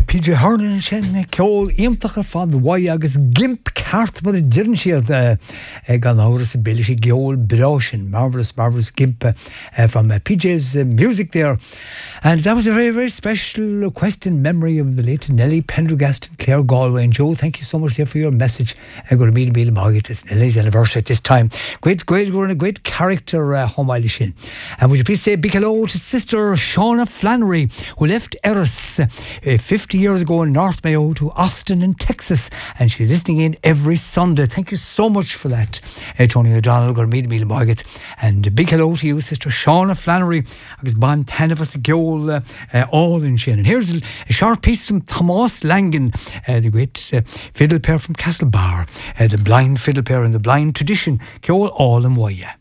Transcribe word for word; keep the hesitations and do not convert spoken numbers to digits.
P J Harlan sin ceol íomtachar fad bhaid agus gimp ceart mar a d'iran siad gan áras billy sé geol brausin, marvelous, marvelous gimp uh, from uh, P J's uh, music there. And that was a very, very special request in memory of the late Nellie Pendergast and Claire Galway. And Joe, thank you so much there for your message. I'm going to meet Emil Margaret. It's Nellie's anniversary at this time. Great, great, we're in a great character uh, home Shin. And would you please say a big hello to sister Shauna Flannery, who left Eris uh, fifty years ago in North Mayo to Austin in Texas. And she's listening in every Sunday. Thank you so much for that. Uh, Tony O'Donnell, going to meet Emil Margaret. And a big hello to you, sister Shauna Flannery. Agus ban ten of us go uh, uh, all in Shin. And here's a, a short piece from Thomas Langan, uh, the great uh, fiddle player from Castlebar, uh, the blind fiddle player in the blind tradition. Go all in Waya.